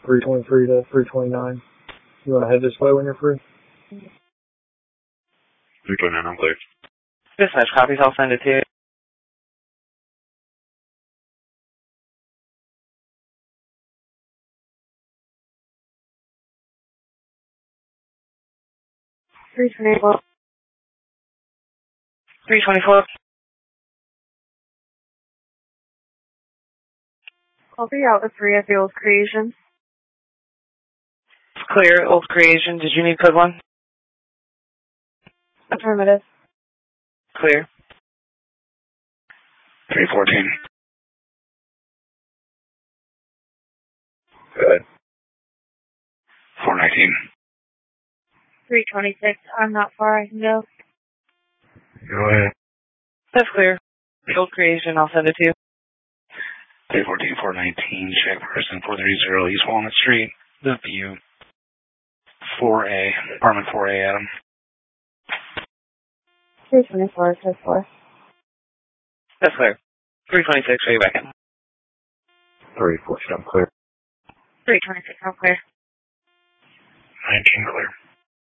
323 to 329. You want to head this way when you're free? 329, I'm clear. Dispatch copies, I'll send it to you. Three 324. I'll be out with 3 at the Old Creation. It's clear, Old Creation. Did you need code 1? Affirmative. Clear. 314. Good. 419. 326. I'm not far. I can go. Go ahead. That's clear. Old Creation, I'll send it to you. 314, 419, check person 430 East Walnut Street, The View. 4A, apartment 4A, Adam. 324, 4. That's clear. 326, are you back in? 314, I'm clear. 326, I'm clear. 19 clear.